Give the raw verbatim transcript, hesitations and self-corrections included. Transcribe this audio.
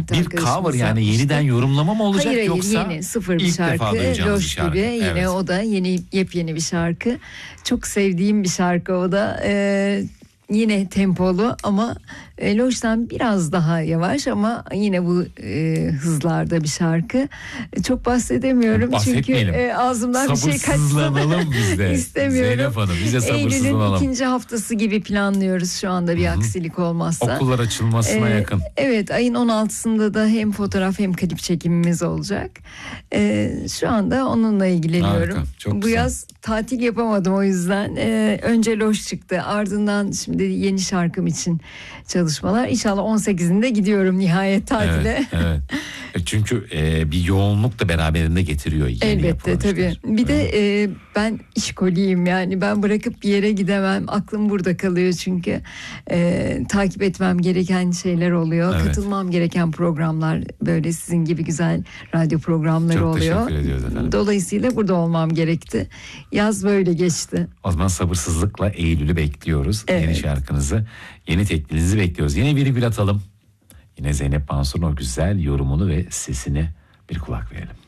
Sahte bir arkadaşımız cover yani yapmıştı. yeniden yorumlama mı olacak hayır, hayır, yoksa yeni sıfır bir ilk defa şarkı, duyacağımız bir Loş şarkı? gibi yine Evet. o da yeni yepyeni bir şarkı. Çok sevdiğim bir şarkı o da. Ee, Yine tempolu ama e, Loş'tan biraz daha yavaş ama yine bu e, hızlarda bir şarkı. E, çok bahsedemiyorum çünkü e, ağzımdan bir şey kaçsın Sabırsızlanalım biz de. istemiyorum. Zeynep Hanım, biz de Eylül'ün sabırsızlanalım. ikinci haftası gibi planlıyoruz şu anda bir Hı-hı. aksilik olmazsa. Okullar açılmasına Ee, yakın. Evet, ayın on altısında da hem fotoğraf hem klip çekimimiz olacak. Ee, şu anda onunla ilgileniyorum. Harika, çok Bu güzel. yaz tatil yapamadım o yüzden. Ee, önce Loş çıktı, ardından şimdi yeni şarkım için çalışmalar. İnşallah on sekizinde gidiyorum nihayet tatile. Evet, evet. E, Çünkü e, bir yoğunluk da beraberinde getiriyor yeni Elbette yapılan tabii. işler. Bir de Evet. e, ben işkoliyim yani ben bırakıp bir yere gidemem. Aklım burada kalıyor çünkü e, takip etmem gereken şeyler oluyor. Evet. Katılmam gereken programlar böyle sizin gibi güzel radyo programları Çok oluyor. teşekkür ediyoruz efendim. Dolayısıyla burada olmam gerekti. Yaz böyle geçti. O zaman sabırsızlıkla Eylül'ü bekliyoruz. Evet. Yeni şarkınızı, yeni teklinizi bekliyoruz. Yine virgül atalım. Yine Zeynep Mansur'un o güzel yorumunu ve sesine bir kulak verelim.